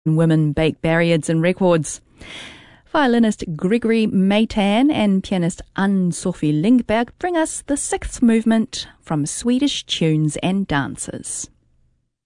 Women Break Barriers and Records. Violinist Gregory Maytan and pianist Ann-Sophie Lindberg bring us the sixth movement from Swedish Tunes and Dances.